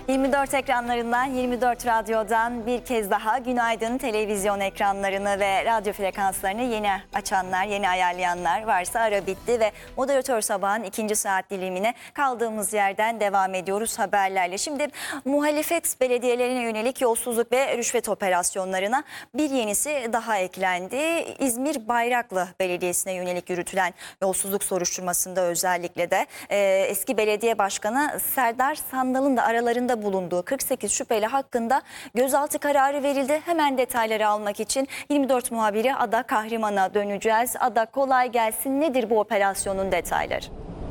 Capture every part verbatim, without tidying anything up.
yirmi dört ekranlarından, yirmi dört radyodan bir kez daha günaydın. Televizyon ekranlarını ve radyo frekanslarını yeni açanlar, yeni ayarlayanlar varsa ara bitti ve moderatör sabahın ikinci saat dilimine kaldığımız yerden devam ediyoruz haberlerle. Şimdi muhalefet belediyelerine yönelik yolsuzluk ve rüşvet operasyonlarına bir yenisi daha eklendi. İzmir Bayraklı Belediyesi'ne yönelik yürütülen yolsuzluk soruşturmasında özellikle de e, eski belediye başkanı Serdar Sandal'ın da aralarında bulunduğu kırk sekiz şüpheli hakkında gözaltı kararı verildi. Hemen detayları almak için yirmi dört muhabiri Ada Kahraman'a döneceğiz. Ada, kolay gelsin. Nedir bu operasyonun detayları?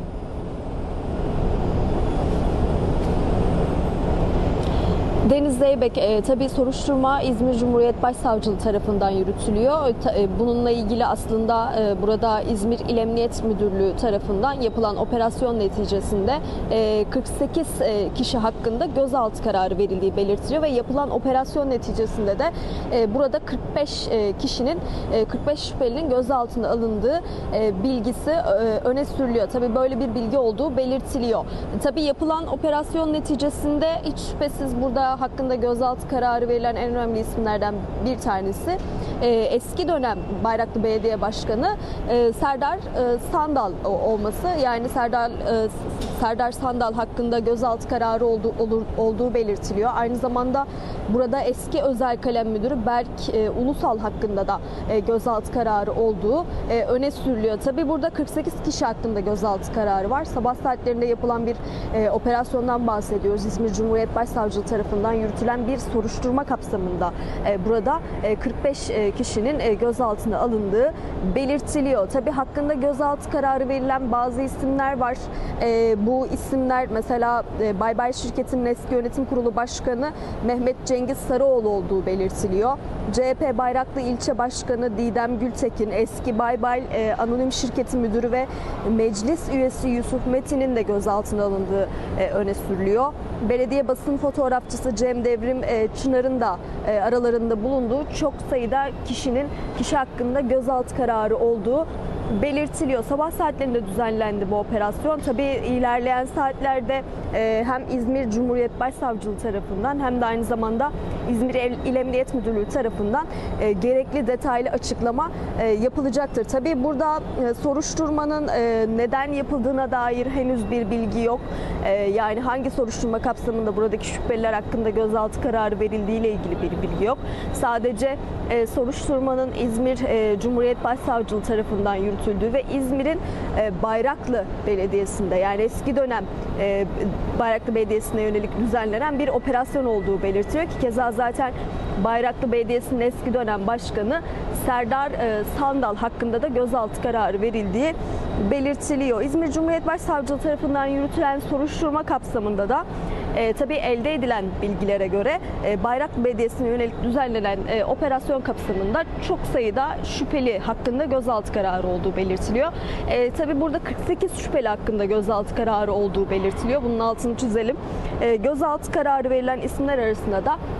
Deniz Zeybek, e, tabii soruşturma İzmir Cumhuriyet Başsavcılığı tarafından yürütülüyor. Ta, e, bununla ilgili aslında e, burada İzmir İl Emniyet Müdürlüğü tarafından yapılan operasyon neticesinde e, kırk sekiz e, kişi hakkında gözaltı kararı verildiği belirtiliyor ve yapılan operasyon neticesinde de e, burada kırk beş e, kişinin, e, kırk beş şüphelinin gözaltına alındığı e, bilgisi e, öne sürülüyor. Tabii böyle bir bilgi olduğu belirtiliyor. Tabii yapılan operasyon neticesinde hiç şüphesiz burada hakkında gözaltı kararı verilen en önemli isimlerden bir tanesi e, eski dönem Bayraklı Belediye Başkanı e, Serdar e, Sandal olması. Yani Serdar e, Serdar Sandal hakkında gözaltı kararı olduğu, olur, olduğu belirtiliyor. Aynı zamanda burada eski özel kalem müdürü Berk e, Ulusal hakkında da e, gözaltı kararı olduğu e, öne sürülüyor. Tabii burada kırk sekiz kişi hakkında gözaltı kararı var. Sabah saatlerinde yapılan bir e, operasyondan bahsediyoruz. İzmir Cumhuriyet Başsavcılığı tarafından yürütülen bir soruşturma kapsamında e, burada e, kırk beş e, kişinin e, gözaltına alındığı belirtiliyor. Tabii hakkında gözaltı kararı verilen bazı isimler var. E, bu isimler mesela e, Bay Bay şirketinin eski yönetim kurulu başkanı Mehmet Cengiz Sarıoğlu olduğu belirtiliyor. C H P Bayraklı İlçe Başkanı Didem Gültekin, eski Bay Bay e, Anonim Şirketi Müdürü ve meclis üyesi Yusuf Metin'in de gözaltına alındığı e, öne sürülüyor. Belediye basın fotoğrafçısı Cem Devrim e, Çınar'ın da e, aralarında bulunduğu çok sayıda kişinin kişi hakkında gözaltı kararı olduğu belirtiliyor. Sabah saatlerinde düzenlendi bu operasyon. Tabii ilerleyen saatlerde e, hem İzmir Cumhuriyet Başsavcılığı tarafından hem de aynı zamanda İzmir İl Emniyet Müdürlüğü tarafından e, gerekli detaylı açıklama e, yapılacaktır. Tabii burada e, soruşturmanın e, neden yapıldığına dair henüz bir bilgi yok. E, yani hangi soruşturma kapsamında buradaki şüpheliler hakkında gözaltı kararı verildiği ile ilgili bir bilgi yok. Sadece e, soruşturmanın İzmir e, Cumhuriyet Başsavcılığı tarafından yürütüldüğü ve İzmir'in e, Bayraklı Belediyesi'nde, yani eski dönem e, Bayraklı Belediyesi'ne yönelik düzenlenen bir operasyon olduğu belirtiyor ki keza zaten Bayraklı Belediyesi'nin eski dönem başkanı Serdar e, Sandal hakkında da gözaltı kararı verildiği belirtiliyor. İzmir Cumhuriyet Başsavcılığı tarafından yürütülen soruşturma kapsamında da E, tabii elde edilen bilgilere göre e, Bayraklı Belediyesi'ne yönelik düzenlenen e, operasyon kapsamında çok sayıda şüpheli hakkında gözaltı kararı olduğu belirtiliyor. E, tabii burada kırk sekiz şüpheli hakkında gözaltı kararı olduğu belirtiliyor. Bunun altını çizelim. E, gözaltı kararı verilen isimler arasında da